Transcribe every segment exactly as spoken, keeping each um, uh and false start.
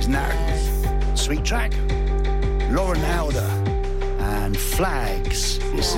Isn't that a sweet track? Lauren Alder and Flags. It's,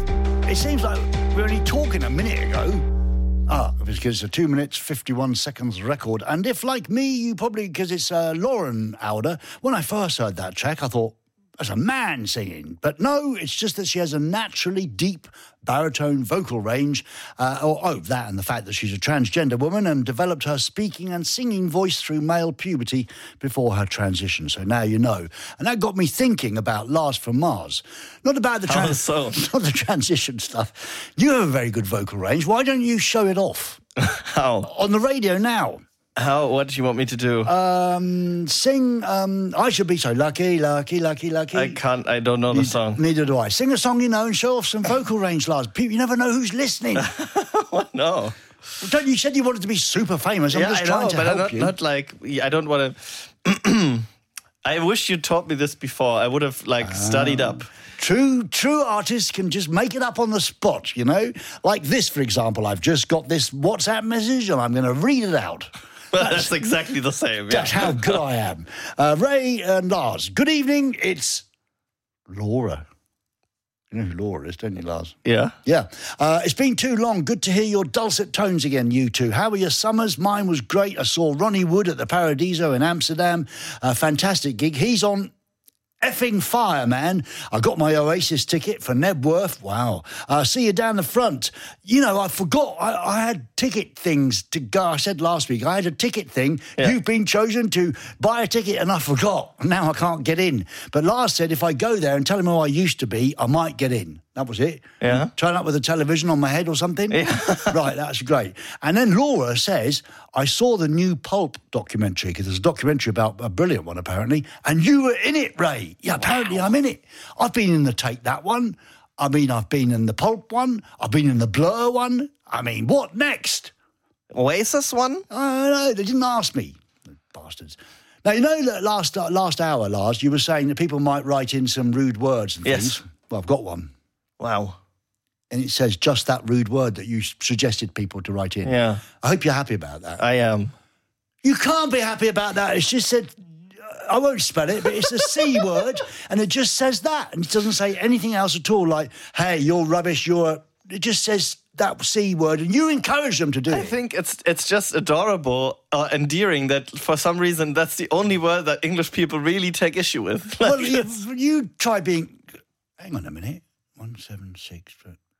it seems like we were only talking a minute ago. Ah, because it's a two minutes, fifty-one seconds record. And if, like me, you probably, because it's uh, Lauren Alder, when I first heard that track, I thought, that's a man singing. But no, it's just that she has a naturally deep baritone vocal range. Uh, or, oh, that and the fact that she's a transgender woman and developed her speaking and singing voice through male puberty before her transition. So now you know. And that got me thinking about Lars from Mars. Not about the, trans- so? not the transition stuff. You have a very good vocal range. Why don't you show it off? How? On the radio now. How? What do you want me to do? Um, sing, um, I should be so lucky, lucky, lucky, lucky. I can't, I don't know the you, song. Neither do I. Sing a song you know and show off some vocal range, Lars. People, you never know who's listening. What? No. Don't, you said you wanted to be super famous. I'm yeah, just I trying know, to but help not, you. not like, I don't want to... I wish you taught me this before. I would have, like, um, studied up. True, true artists can just make it up on the spot, you know? Like this, for example. I've just got this WhatsApp message and I'm going to read it out. Well, that's, that's exactly the same. Yeah. That's how good I am. Uh, Ray and Lars, good evening. It's Laura. You know who Laura is, don't you, Lars? Yeah. Yeah. Uh, it's been too long. Good to hear your dulcet tones again, you two. How were your summers? Mine was great. I saw Ronnie Wood at the Paradiso in Amsterdam. A fantastic gig. He's on effing fire, man. I got my Oasis ticket for Nebworth. Wow. Uh, see you down the front. You know, I forgot. I, I had ticket things to go. I said last week, I had a ticket thing. Yeah. You've been chosen to buy a ticket and I forgot. Now I can't get in. But Lars said if I go there and tell him who I used to be, I might get in. That was it. Yeah. Turn up with a television on my head or something. Yeah. Right, that's great. And then Laura says, I saw the new Pulp documentary, because there's a documentary about a brilliant one, apparently, and you were in it, Ray. Yeah, apparently wow. I'm in it. I've been in the Take That one. I mean, I've been in the Pulp one. I've been in the Blur one. I mean, what next? Oasis one? I don't know. They didn't ask me, the bastards. Now, you know that last, uh, last hour, Lars, you were saying that people might write in some rude words and yes. things. Well, I've got one. Wow. And it says just that rude word that you suggested people to write in. Yeah. I hope you're happy about that. I am. You can't be happy about that. It's just said, I won't spell it, but it's a C word, and it just says that. And it doesn't say anything else at all, like, hey, you're rubbish, you're... It just says that C word, and you encourage them to do I it. I think it's it's just adorable or endearing that for some reason that's the only word that English people really take issue with. Like, well, you, you try being... Hang on a minute. one seven six...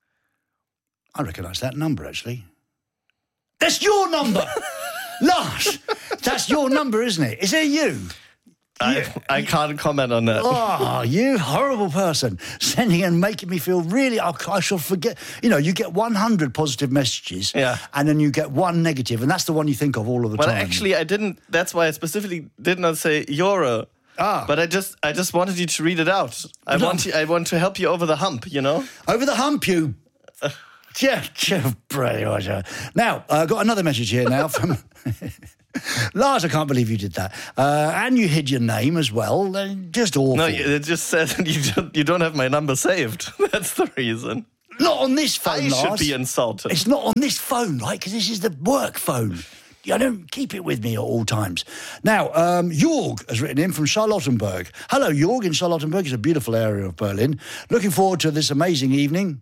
I recognise that number, actually. That's your number! Lars, that's your number, isn't it? Is it you? I, yeah. I can't comment on that. Oh, you horrible person. Sending and making me feel really... I, I shall forget... You know, you get one hundred positive messages, yeah. and then you get one negative, and that's the one you think of all of the well, time. Well, actually, I didn't... That's why I specifically did not say Euro. Ah. But I just I just wanted you to read it out. I no. want you, I want to help you over the hump, you know? Over the hump, you... Yeah, yeah, Roger. Now, I've uh, got another message here now from... Lars, I can't believe you did that. Uh, and you hid your name as well. Uh, just awful. No, it just says you don't, you don't have my number saved. That's the reason. Not on this phone, I Lars. should be insulted. It's not on this phone, right? Because this is the work phone. I don't keep it with me at all times. Now, um, Jorg has written in from Charlottenburg. Hello, Jorg in Charlottenburg. It's a beautiful area of Berlin. Looking forward to this amazing evening.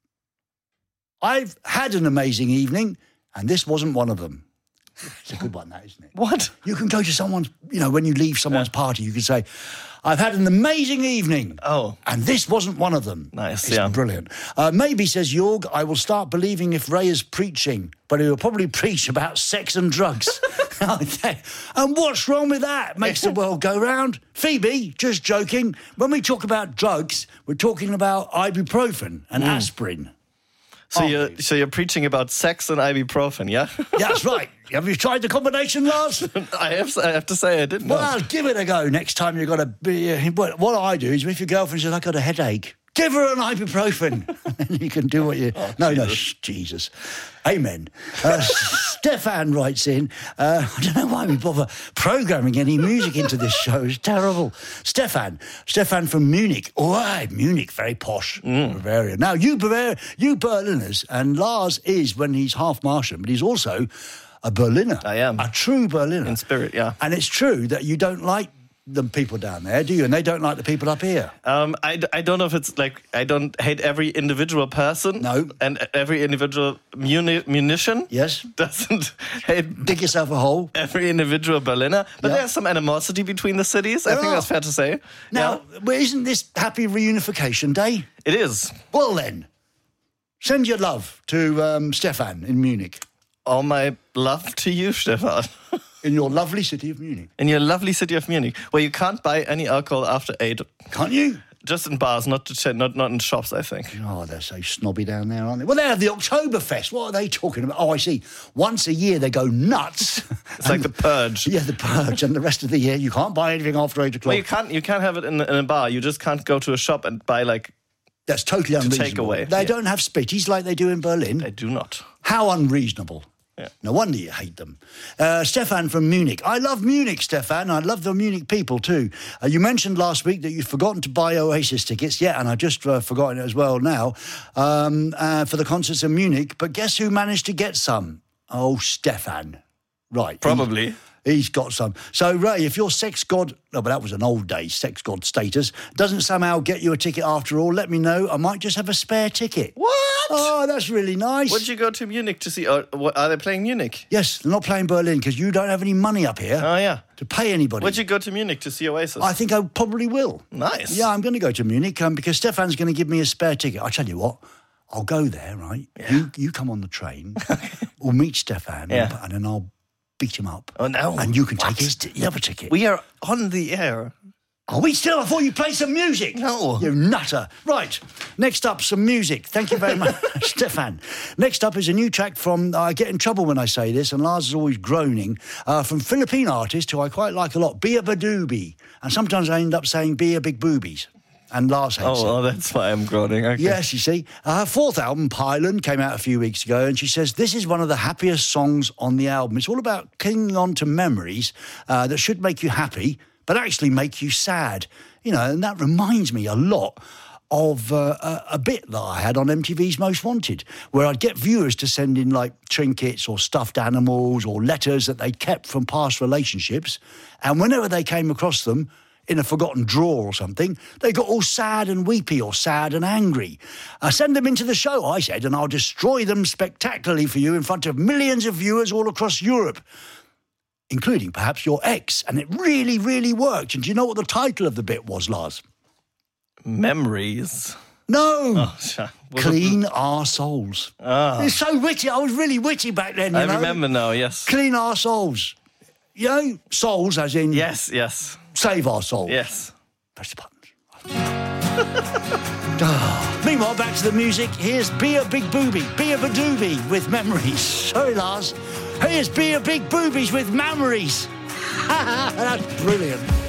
I've had an amazing evening, and this wasn't one of them. It's a good one, that, isn't it? What? You can go to someone's, you know, when you leave someone's yeah. party, you can say, I've had an amazing evening. Oh. And this wasn't one of them. Nice, it's yeah. brilliant. Uh, maybe, says Jorg, I will start believing if Ray is preaching, but he will probably preach about sex and drugs. And what's wrong with that? Makes the world go round. Phoebe, just joking. When we talk about drugs, we're talking about ibuprofen and mm. aspirin. So oh, you're so you're preaching about sex and ibuprofen, yeah? Yeah, that's right. Have you tried the combination, Lars? I have. I have to say, I didn't. Well, know. give it a go next time. You've got to be. Uh, what, what I do is, if your girlfriend says I got a headache, give her an ibuprofen, and then you can do what you. Oh, no, Jesus. no, shh, Jesus, Amen. Uh, Stefan writes in. Uh, I don't know why we bother programming any music into this show. It's terrible. Stefan, Stefan from Munich. Oh, right, Munich, very posh, mm. Bavaria. Now you Bavaria, you Berliners, and Lars is when he's half Martian, but he's also a Berliner. I am. A true Berliner. In spirit, yeah. And it's true that you don't like the people down there, do you? And they don't like the people up here. Um, I, I don't know if it's like, I don't hate every individual person. No. And every individual muni- munition. Yes. Doesn't hate Dig yourself a hole. every individual Berliner. But Yeah. there's some animosity between the cities. There I think are. that's fair to say. Now, Yeah. well, isn't this Happy Reunification Day? It is. Well then, send your love to um, Stefan in Munich, All my love to you, Stefan. in your lovely city of Munich. In your lovely city of Munich, where you can't buy any alcohol after eight. Can't you? Just in bars, not to ch- not not in shops, I think. Oh, they're so snobby down there, aren't they? Well, they have the Oktoberfest. What are they talking about? Oh, I see. Once a year they go nuts. It's like the purge. Yeah, the purge, and the rest of the year you can't buy anything after eight o'clock. Well, you can't you can't have it in, in a bar. You just can't go to a shop and buy like. That's totally unreasonable. take away, They yeah. don't have spitties like they do in Berlin. I do not. How unreasonable. Yeah. No wonder you hate them. Uh, Stefan from Munich. I love Munich, Stefan. I love the Munich people too. Uh, you mentioned last week that you'd forgotten to buy Oasis tickets. Yeah, and I just uh, forgotten it as well now um, uh, for the concerts in Munich. But guess who managed to get some? Oh, Stefan. Right. Probably. He, He's got some. So, Ray, if your sex god, no, but that was an old day, sex god status, doesn't somehow get you a ticket after all, let me know. I might just have a spare ticket. What? Oh, that's really nice. Would you go to Munich to see? Or, what, are they playing Munich? Yes, they're not playing Berlin because you don't have any money up here Oh yeah. to pay anybody. Would you go to Munich to see Oasis? I think I probably will. Nice. Yeah, I'm going to go to Munich um, because Stefan's going to give me a spare ticket. I tell you what, I'll go there, right? Yeah. You you come on the train. We'll meet Stefan, Yeah. and then I'll beat him up. Oh no. And you can take What? his t- the other ticket. We are on the air. Are we still? I thought you played some music. No. You nutter. Right. Next up, some music. Thank you very much, Stefan. Next up is a new track from, I get in trouble when I say this, and Lars is always groaning, uh, from Philippine artist who I quite like a lot, Bia Badoobie. And sometimes I end up saying Bia Big Boobies. And Lars hates Oh, it. well, that's why I'm groaning. Okay. Yes, you see. Uh, her fourth album, Pylon, came out a few weeks ago, and she says this is one of the happiest songs on the album. It's all about clinging on to memories uh, that should make you happy, but actually make you sad. You know, and that reminds me a lot of uh, a, a bit that I had on M T V's Most Wanted, where I'd get viewers to send in, like, trinkets or stuffed animals or letters that they'd kept from past relationships, and whenever they came across them, in a forgotten drawer or something, they got all sad and weepy or sad and angry. Uh, send them into the show, I said, and I'll destroy them spectacularly for you in front of millions of viewers all across Europe, including perhaps your ex. And it really, really worked. And do you know what the title of the bit was, Lars? Memories. No. Oh, sure. Was Clean Our Souls. Ah. It's so witty. I was really witty back then, you I know. remember now, yes. Clean Our Souls. You know, souls as in Yes, yes, save our souls. yes. Press the buttons. Ah. Meanwhile, back to the music. Here's Bia Big Booby, Bia Badoobie with Memories. Sorry, Lars. Here's Bia Big Boobies with Memories. That's brilliant.